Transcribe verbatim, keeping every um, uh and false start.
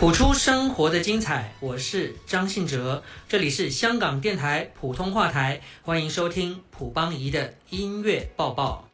谱出生活的精彩，我是张信哲，这里是香港电台普通话台，欢迎收听卜邦仪的音乐报报。